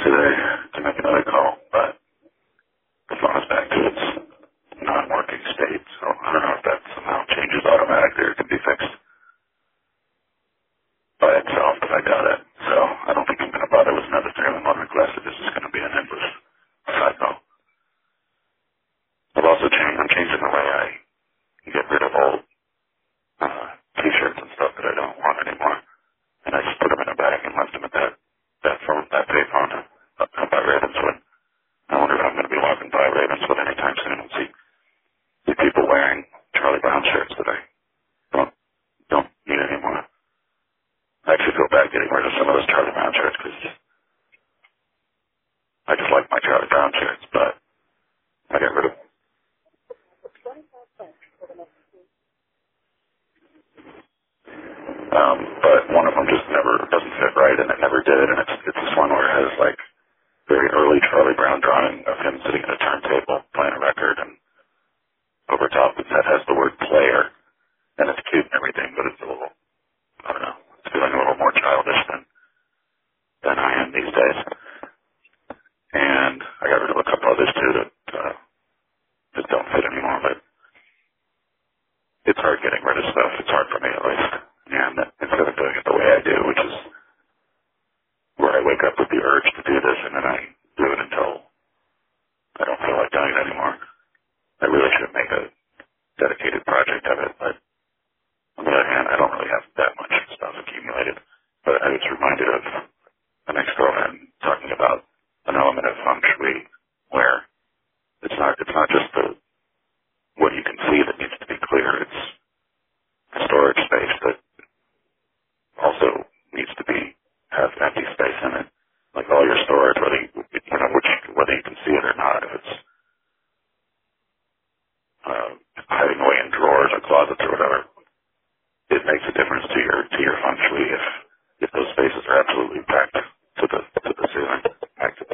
today to make another call, but the phone is back to its non-working state, so I don't know if that somehow changes automatically or can be fixed by itself, but I got it. So I don't think I'm going to bother with another 311 request if this is going to be an endless cycle. I'm changing the way I get rid of old t-shirts and stuff that I don't want anymore. And I just put them in a bag and left them at that payphone up by Ravenswood. I wonder if I'm going to be walking by Ravenswood anytime soon and see people wearing Charlie Brown shirts that I don't need anymore. I actually feel bad getting rid of some of those Charlie Brown shirts because I just like my Charlie Brown shirts, but I got rid of them. But one of them just never doesn't fit right, and it never did, and it's this one where it has like very early Charlie Brown drawing of him sitting at a turntable playing a record, and over top it has the word player, and it's cute and everything, but it's a little, I don't know, it's feeling a little more childish than I am these days. And I got rid of a couple others too that just don't fit anymore, but it's hard getting rid of stuff. It's hard for me at least. And instead of doing it the way I do, which is where I wake up with the urge to do this and then I do it until I don't feel like doing it anymore. I really should make a dedicated project of it, but on the other hand, I don't really have that much stuff accumulated. But I was reminded of an ex-girlfriend talking about an element of feng shui where it's not just what you can see that needs to be clear. It's the storage space that also needs to have empty space in it. Like all your storage, whether you can see it or not, if it's hiding away in drawers or closets or whatever, it makes a difference to your feng shui if those spaces are absolutely packed to the ceiling, packed to